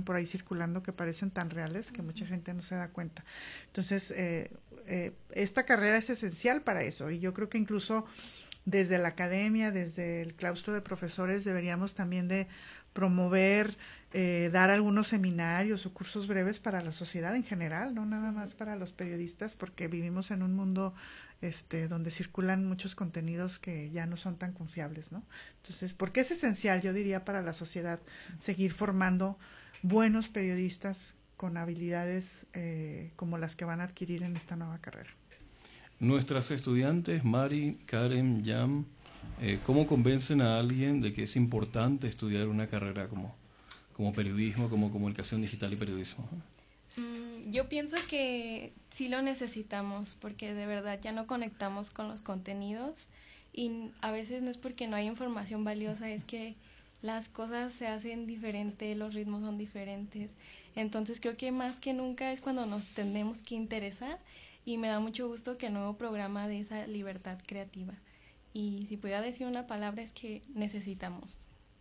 por ahí circulando que parecen tan reales que mucha gente no se da cuenta. Entonces, esta carrera es esencial para eso, y yo creo que incluso desde la academia, desde el claustro de profesores, deberíamos también de promover, dar algunos seminarios o cursos breves para la sociedad en general, no nada más para los periodistas, porque vivimos en un mundo donde circulan muchos contenidos que ya no son tan confiables, ¿no? Entonces, porque es esencial, yo diría, para la sociedad seguir formando buenos periodistas con habilidades como las que van a adquirir en esta nueva carrera. Nuestras estudiantes, Mari, Karen, Jan, ¿cómo convencen a alguien de que es importante estudiar una carrera como periodismo, como comunicación digital y periodismo? Yo pienso que sí lo necesitamos, porque de verdad ya no conectamos con los contenidos, y a veces no es porque no hay información valiosa, es que las cosas se hacen diferente, los ritmos son diferentes. Entonces creo que más que nunca es cuando nos tenemos que interesar, y me da mucho gusto que el nuevo programa de esa libertad creativa. Y si pudiera decir una palabra, es que necesitamos.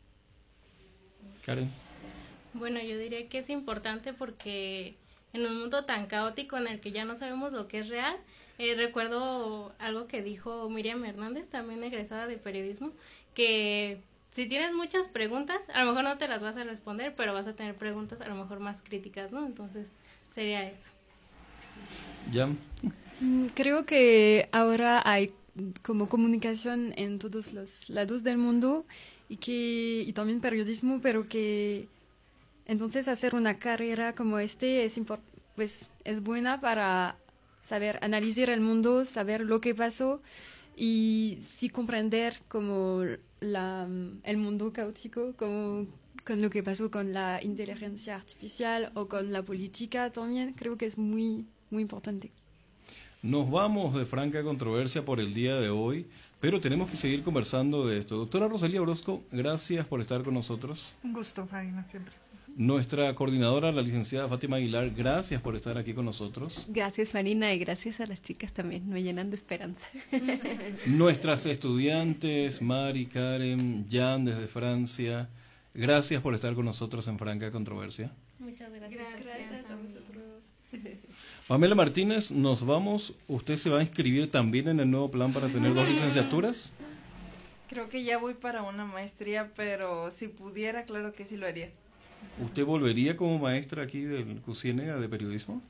Karen. Bueno, yo diría que es importante porque en un mundo tan caótico en el que ya no sabemos lo que es real, recuerdo algo que dijo Miriam Hernández, también egresada de periodismo, que si tienes muchas preguntas, a lo mejor no te las vas a responder, pero vas a tener preguntas a lo mejor más críticas, ¿no? Entonces, sería eso. ¿Ya? Sí, creo que ahora hay como comunicación en todos los lados del mundo y también periodismo, pero que entonces hacer una carrera como pues es buena para saber analizar el mundo, saber lo que pasó y sí comprender como el mundo caótico, como con lo que pasó con la inteligencia artificial o con la política también. Creo que es muy importante. Nos vamos de franca controversia por el día de hoy, pero tenemos que seguir conversando de esto. Doctora Rosalía Orozco, gracias por estar con nosotros. Un gusto, Farina, siempre. Nuestra coordinadora, la licenciada Fátima Aguilar, gracias por estar aquí con nosotros. Gracias, Marina, y gracias a las chicas también, me llenan de esperanza. Nuestras estudiantes, Mari, Karen, Jan desde Francia, gracias por estar con nosotros en Franca Controversia. Muchas gracias. Gracias a vosotros. Pamela Martínez, nos vamos. ¿Usted se va a inscribir también en el nuevo plan para tener 2 licenciaturas? Creo que ya voy para una maestría, pero si pudiera, claro que sí lo haría. ¿Usted volvería como maestra aquí del CUCIENEGA de periodismo?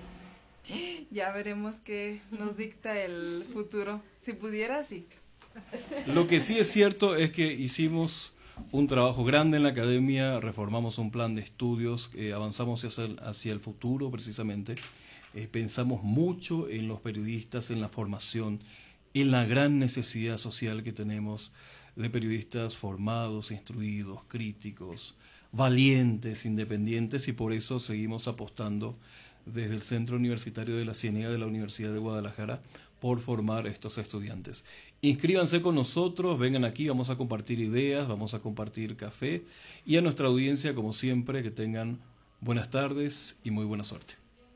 Ya veremos qué nos dicta el futuro. Si pudiera, sí. Lo que sí es cierto es que hicimos un trabajo grande en la academia, reformamos un plan de estudios, avanzamos hacia el futuro precisamente. Pensamos mucho en los periodistas, en la formación, en la gran necesidad social que tenemos de periodistas formados, instruidos, críticos, valientes, independientes, y por eso seguimos apostando desde el Centro Universitario de la Ciénega de la Universidad de Guadalajara por formar estos estudiantes. Inscríbanse con nosotros, vengan aquí, vamos a compartir ideas, vamos a compartir café, y a nuestra audiencia, como siempre, que tengan buenas tardes y muy buena suerte.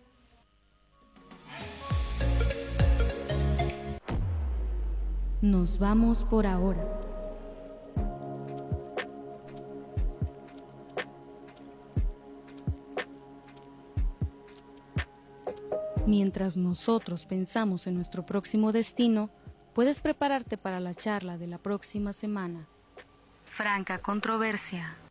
Nos vamos por ahora. Mientras nosotros pensamos en nuestro próximo destino, puedes prepararte para la charla de la próxima semana. Franca Controversia.